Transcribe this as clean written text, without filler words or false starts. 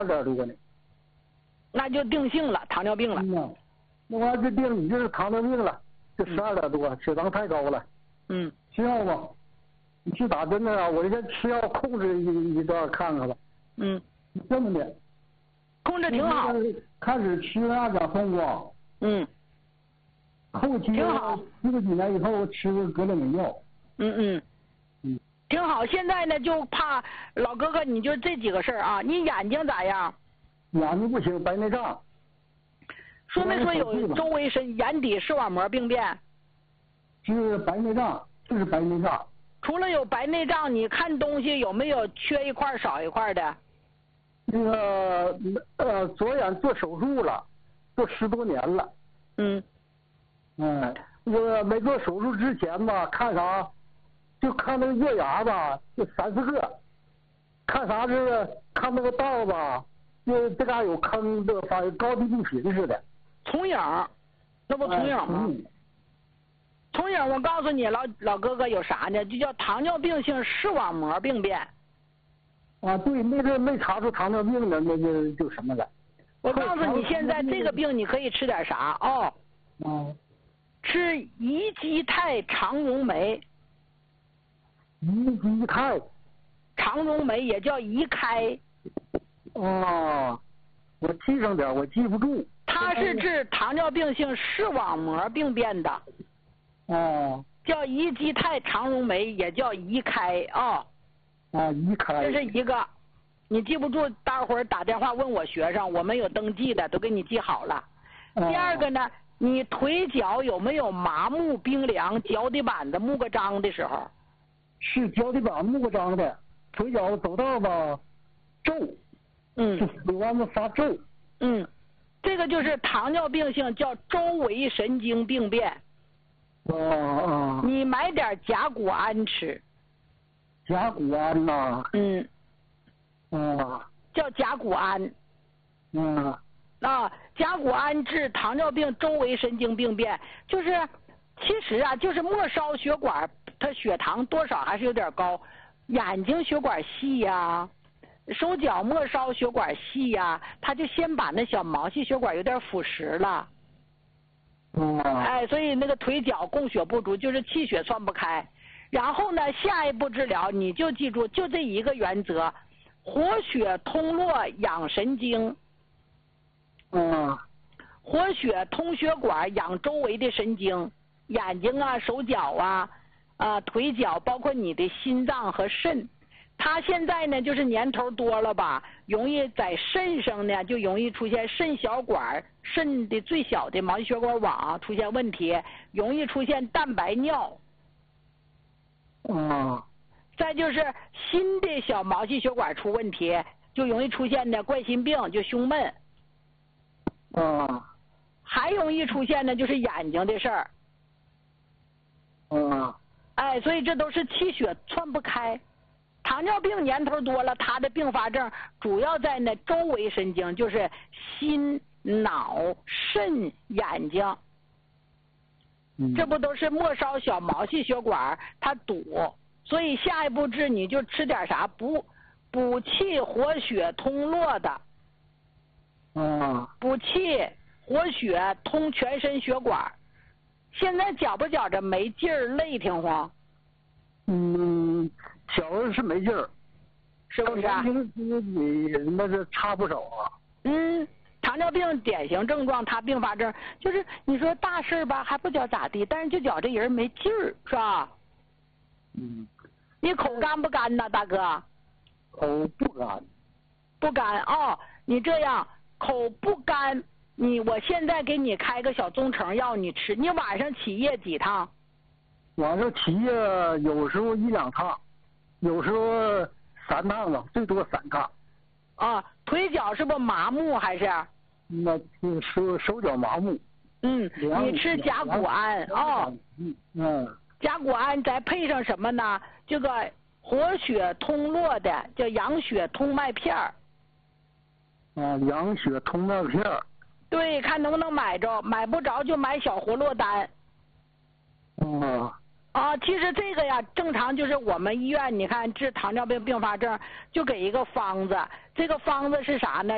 12.多呢。 那就定性了糖尿病了。 那玩意儿就定你就是糖尿病了，就12.多，血糖太高了。吃药吧，你去打针呢，我先吃药控制一段看看吧。这么的， 控制挺好。 开始吃二甲双胍。后期挺好。 吃了几年以后吃格列美药。 挺好。现在呢，就怕老哥哥，你就这几个事儿啊。你眼睛咋样？ 眼睛不行，白内障。 说没说有周围眼底视网膜病变？ 是白内障，就是白内障。 除了有白内障，你看东西有没有缺一块少一块的？ 那个左眼做手术了，做10多年了。我没做手术之前吧，看啥，就看那个月牙吧，就3、4个。看啥是看那个道吧，就这嘎有坑，这反正高低不平似的。 重影，那不重影吗？重影，我告诉你，老哥哥有啥呢？就叫糖尿病性视网膜病变。 对，那个没查出糖尿病的，那就什么了。 我告诉你，现在这个病你可以吃点啥哦？吃乙基肽肠溶酶。乙基肽。肠溶酶也叫乙开。 我记上点，我记不住。 它是治糖尿病性视网膜病变的。叫乙基肽肠溶酶，也叫乙开啊。 乙开。 这是一个，你记不住，待会儿打电话问我学生，我们有登记的，都给你记好了。第二个呢，你腿脚有没有麻木、冰凉、脚底板子木个张的时候？ 是脚底板木个张的，腿脚走道吧皱。腿完了发皱。 这个就是糖尿病性叫周围神经病变。你买点甲钴胺吃。 甲钴胺呐。 叫甲钴胺。甲钴胺治糖尿病周围神经病变，就是其实啊，就是末梢血管它血糖多少还是有点高，眼睛血管细呀，手脚末梢血管细呀，它就先把那小毛细血管有点腐蚀了。所以那个腿脚供血不足，就是气血窜不开。然后呢，下一步治疗你就记住，就这一个原则：活血通络养神经。活血通血管养周围的神经，眼睛啊、手脚啊、腿脚，包括你的心脏和肾。它现在呢，就是年头多了吧，容易在肾上呢，就容易出现肾小管、肾的最小的毛细血管网出现问题，容易出现蛋白尿。再就是心的小毛细血管出问题，就容易出现的冠心病，就胸闷。还容易出现的就是眼睛的事儿。所以这都是气血窜不开。糖尿病年头多了，它的并发症主要在那周围神经，就是心、脑、肾、眼睛。这不都是末梢小毛细血管它堵，所以下一步治你就吃点啥补气活血通络的。补气活血通全身血管。现在觉不觉着没劲儿，累挺慌？ 觉着是没劲儿， 是不是啊？ 那是差不少啊。 糖尿病典型症状，它并发症就是你说大事吧还不觉咋地，但是就觉这人没劲儿，是吧？你口干不干呐，大哥？ 口不干。 不干你这样口不干，我现在给你开个小中成药你吃，你晚上起夜几趟？ 晚上起夜有时候1、2趟，有时候3趟吧，最多3趟。 腿脚是不麻木还是？ 那手脚麻木。 你吃甲钴胺甲钴胺再配上什么呢？这个活血通络的叫养血通脉片儿。 养血通脉片儿。 对，看能不能买着，买不着就买小活络丹。其实这个呀，正常就是我们医院，你看治糖尿病并发症就给一个方子，这个方子是啥呢？